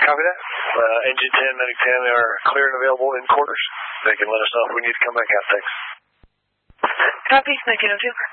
Copy that. Engine 10, Medic 10 are clear and available in quarters. They can let us know if we need to come back out. Thanks. Copy. 1902.